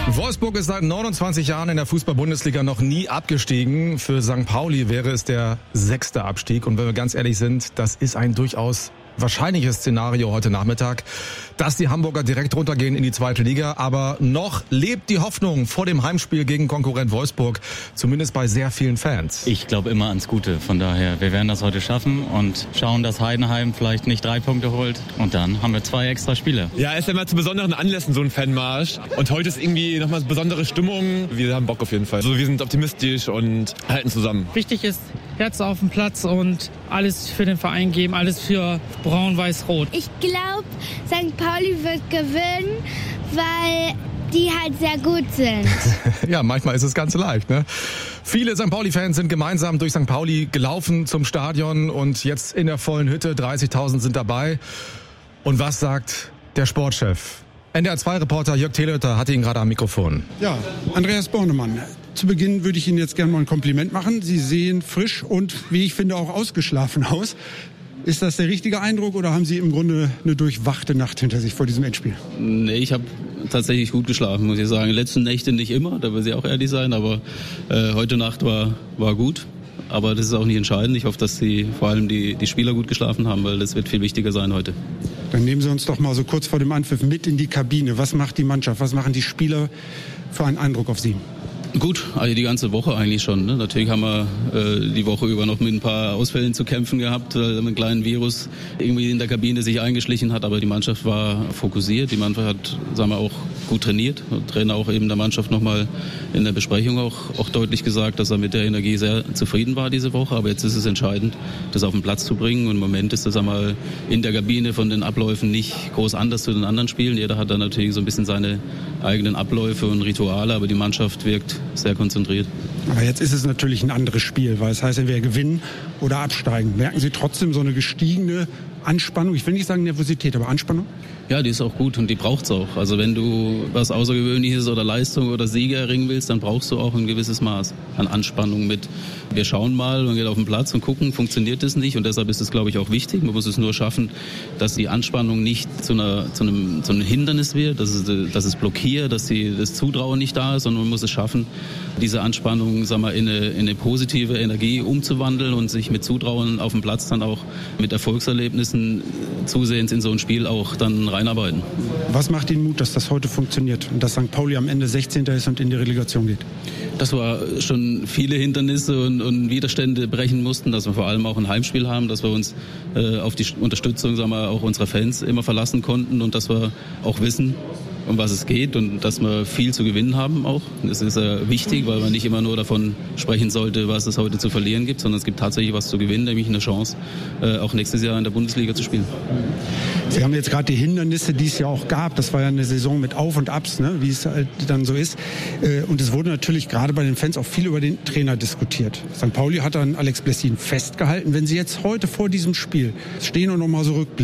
Wolfsburg ist seit 29 Jahren in der Fußball-Bundesliga noch nie abgestiegen. Für St. Pauli wäre es der 6. Abstieg. Und wenn wir ganz ehrlich sind, das ist ein durchaus wahrscheinliches Szenario heute Nachmittag, dass die Hamburger direkt runtergehen in die 2. Liga. Aber noch lebt die Hoffnung vor dem Heimspiel gegen Konkurrent Wolfsburg, zumindest bei sehr vielen Fans. Ich glaube immer ans Gute. Von daher, wir werden das heute schaffen und schauen, dass Heidenheim vielleicht nicht 3 Punkte holt. Und dann haben wir 2 extra Spiele. Ja, es ist immer zu besonderen Anlässen so ein Fanmarsch. Und heute ist irgendwie nochmal eine besondere Stimmung. Wir haben Bock auf jeden Fall. Also wir sind optimistisch und halten zusammen. Wichtig ist, Herz auf dem Platz und alles für den Verein geben, alles für Braun-Weiß-Rot. Ich glaube, St. Pauli wird gewinnen, weil die halt sehr gut sind. Ja, manchmal ist es ganz leicht, ne? Viele St. Pauli-Fans sind gemeinsam durch St. Pauli gelaufen zum Stadion und jetzt in der vollen Hütte. 30.000 sind dabei. Und was sagt der Sportchef? NDR2-Reporter Jörg Telöter hatte ihn gerade am Mikrofon. Ja, Andreas Bornemann. Zu Beginn würde ich Ihnen jetzt gerne mal ein Kompliment machen. Sie sehen frisch und, wie ich finde, auch ausgeschlafen aus. Ist das der richtige Eindruck oder haben Sie im Grunde eine durchwachte Nacht hinter sich vor diesem Endspiel? Nee, ich habe tatsächlich gut geschlafen, muss ich sagen. Die letzten Nächte nicht immer, da will ich auch ehrlich sein, aber heute Nacht war gut. Aber das ist auch nicht entscheidend. Ich hoffe, dass vor allem die Spieler gut geschlafen haben, weil das wird viel wichtiger sein heute. Dann nehmen Sie uns doch mal so kurz vor dem Anpfiff mit in die Kabine. Was macht die Mannschaft, was machen die Spieler für einen Eindruck auf Sie? Gut, also die ganze Woche eigentlich schon. Ne? Natürlich haben wir die Woche über noch mit ein paar Ausfällen zu kämpfen gehabt, weil ein kleinen Virus irgendwie in der Kabine sich eingeschlichen hat. Aber die Mannschaft war fokussiert. Die Mannschaft hat, sagen wir, auch gut trainiert. Der Trainer auch eben der Mannschaft nochmal in der Besprechung auch deutlich gesagt, dass er mit der Energie sehr zufrieden war diese Woche. Aber jetzt ist es entscheidend, das auf den Platz zu bringen. Und im Moment ist das einmal in der Kabine von den Abläufen nicht groß anders zu den anderen Spielen. Jeder hat da natürlich so ein bisschen seine eigenen Abläufe und Rituale, aber die Mannschaft wirkt sehr konzentriert. Aber jetzt ist es natürlich ein anderes Spiel, weil es heißt, entweder gewinnen oder absteigen. Merken Sie trotzdem so eine gestiegene Anspannung? Ich will nicht sagen Nervosität, aber Anspannung? Ja, die ist auch gut und die braucht's auch. Also wenn du was Außergewöhnliches oder Leistung oder Siege erringen willst, dann brauchst du auch ein gewisses Maß an Anspannung mit. Wir schauen mal und gehen auf den Platz und gucken, funktioniert das nicht, und deshalb ist es, glaube ich, auch wichtig. Man muss es nur schaffen, dass die Anspannung nicht zu einem Hindernis wird, dass es blockiert, dass das Zutrauen nicht da ist, sondern man muss es schaffen, diese Anspannung, sagen wir, in eine positive Energie umzuwandeln und sich mit Zutrauen auf dem Platz dann auch mit Erfolgserlebnissen zusehends in so ein Spiel auch dann reinarbeiten. Was macht Ihnen Mut, dass das heute funktioniert und dass St. Pauli am Ende 16. ist und in die Relegation geht? Dass wir schon viele Hindernisse und Widerstände brechen mussten, dass wir vor allem auch ein Heimspiel haben, dass wir uns auf die Unterstützung, sagen wir, auch unserer Fans immer verlassen konnten und dass wir auch wissen, um was es geht und dass wir viel zu gewinnen haben auch. Das ist wichtig, weil man nicht immer nur davon sprechen sollte, was es heute zu verlieren gibt, sondern es gibt tatsächlich was zu gewinnen, nämlich eine Chance, auch nächstes Jahr in der Bundesliga zu spielen. Sie haben jetzt gerade die Hindernisse, die es ja auch gab. Das war ja eine Saison mit Auf und Abs, ne, wie es halt dann so ist. Und es wurde natürlich gerade bei den Fans auch viel über den Trainer diskutiert. St. Pauli hat an Alex Blessin festgehalten. Wenn Sie jetzt heute vor diesem Spiel stehen und noch mal so rückblicken,